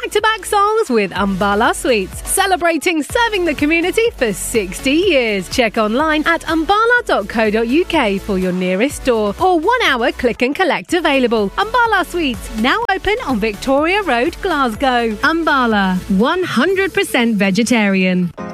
back-to-back songs with Umbala Sweets, celebrating serving the community for 60 years. Check online at umbala.co.uk for your nearest store or 1 hour click and collect available. Umbala Sweets, now open on Victoria Road, Glasgow. Umbala, 100% vegetarian.